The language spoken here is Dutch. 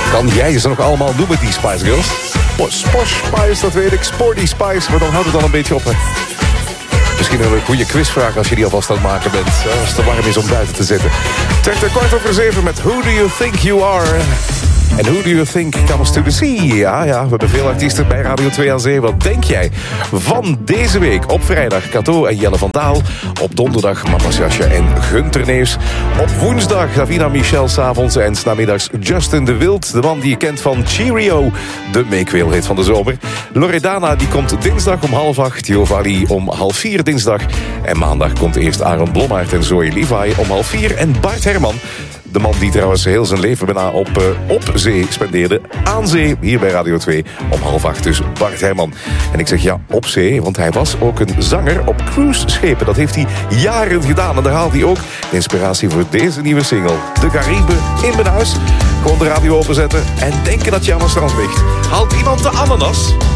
Kan jij ze nog allemaal noemen, die Spice Girls? Posh Spice, dat weet ik. Sporty Spice, maar dan houdt het al een beetje op, hè. Misschien een goede quizvraag als je die alvast aan het maken bent. Als het te warm is om buiten te zitten. Trekt er 6:15 met Who Do You Think You Are? En Who Do You Think Comes to the Sea? Ja, we hebben veel artiesten bij Radio 2 aan Zee. Wat denk jij van deze week? Op vrijdag Cato en Jelle van Daal. Op donderdag Mama Jasja en Gunter Neefs. Op woensdag Davina Michel 's avonds. En 's namiddags Justin de Wild. De man die je kent van Cheerio. De meekweelhit van de zomer. Loredana die komt dinsdag om 7:30. Jovali om 3:30 dinsdag. En maandag komt eerst Aaron Blommaert en Zoe Levi om 3:30. En Bart Herman. De man die trouwens heel zijn leven bijna op zee spendeerde. Aan zee, hier bij Radio 2. Om 7:30 dus Bart Herman. En ik zeg ja, op zee, want hij was ook een zanger op cruiseschepen. Dat heeft hij jaren gedaan. En daar haalt hij ook de inspiratie voor deze nieuwe single. De Cariben in mijn huis. Gewoon de radio openzetten en denken dat je aan het strand ligt. Haalt iemand de ananas?